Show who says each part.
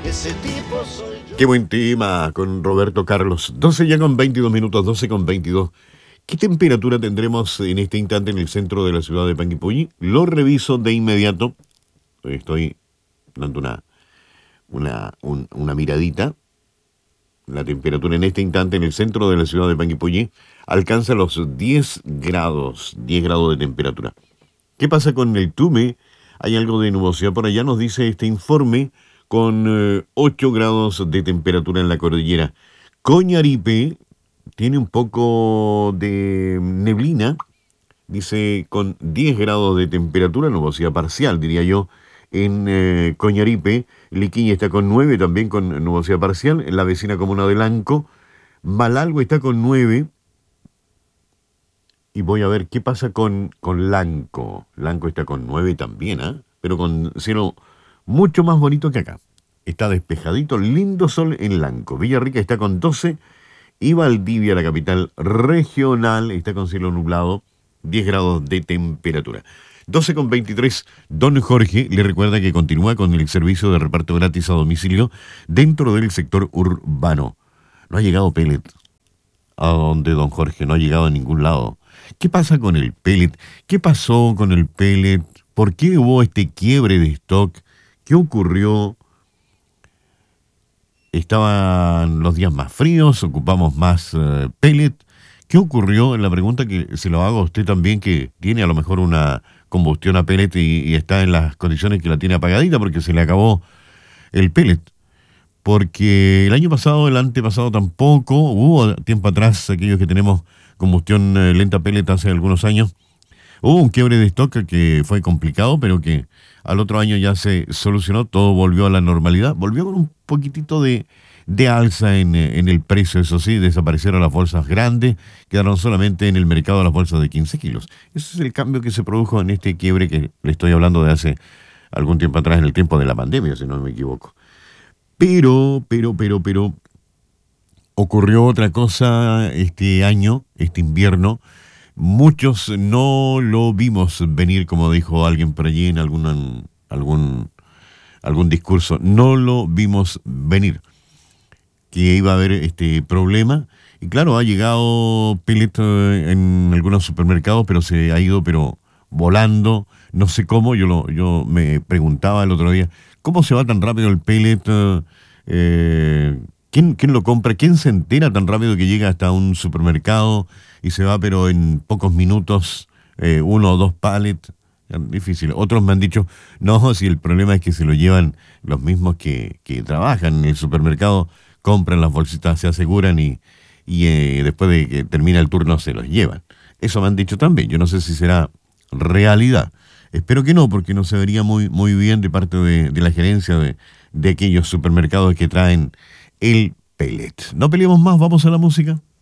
Speaker 1: ese tipo soy yo.
Speaker 2: Qué buen tema con Roberto Carlos. 12 ya con 22 minutos, 12 con 22. ¿Qué temperatura tendremos en este instante en el centro de la ciudad de Panguipulli? Lo reviso de inmediato. Estoy dando una miradita. La temperatura en este instante en el centro de la ciudad de Panguipulli alcanza los 10 grados de temperatura. ¿Qué pasa con el Tume? Hay algo de nubosidad por allá, nos dice este informe, con 8 grados de temperatura en la cordillera. Coñaripe tiene un poco de neblina, dice con 10 grados de temperatura, nubosidad parcial, diría yo, en Coñaripe. Liquiña está con 9, también con nubosidad parcial. En la vecina comuna de Lanco, Malalgo está con 9. Y voy a ver qué pasa con Lanco. Lanco está con 9 también, ¿eh? Pero con cielo mucho más bonito que acá. Está despejadito, lindo sol en Lanco. Villarrica está con 12. Y Valdivia, la capital regional, está con cielo nublado, 10 grados de temperatura. 12 con 23, don Jorge le recuerda que continúa con el servicio de reparto gratis a domicilio dentro del sector urbano. No ha llegado pellet a donde don Jorge, no ha llegado a ningún lado. ¿Qué pasa con el pellet? ¿Qué pasó con el pellet? ¿Por qué hubo este quiebre de stock? ¿Qué ocurrió? Estaban los días más fríos, ocupamos más pellet. ¿Qué ocurrió? La pregunta que se lo hago a usted también, que tiene a lo mejor una combustión a pellet y está en las condiciones que la tiene apagadita porque se le acabó el pellet. Porque el año pasado, el antepasado tampoco, hubo tiempo atrás, aquellos que tenemos combustión lenta pellet hace algunos años, hubo un quiebre de stock que fue complicado, pero que al otro año ya se solucionó, todo volvió a la normalidad, volvió con un poquitito de alza en el precio, eso sí, desaparecieron las bolsas grandes, quedaron solamente en el mercado las bolsas de 15 kilos. Ese es el cambio que se produjo en este quiebre que le estoy hablando de hace algún tiempo atrás, en el tiempo de la pandemia, si no me equivoco. Pero, ocurrió otra cosa este año, este invierno. Muchos no lo vimos venir, como dijo alguien por allí en algún discurso. No lo vimos venir, que iba a haber este problema. Y claro, ha llegado pellet en algunos supermercados, pero se ha ido volando. No sé cómo, yo me preguntaba el otro día, ¿cómo se va tan rápido el pellet? ¿Quién lo compra? ¿Quién se entera tan rápido que llega hasta un supermercado y se va, pero en pocos minutos, 1 o 2 pallets? Difícil. Otros me han dicho, no, si el problema es que se lo llevan los mismos que trabajan en el supermercado, compran las bolsitas, se aseguran y después de que termina el turno se los llevan. Eso me han dicho también. Yo no sé si será realidad. Espero que no, porque no se vería muy bien de parte de la gerencia de aquellos supermercados que traen el pellet. No peleemos más, vamos a la música.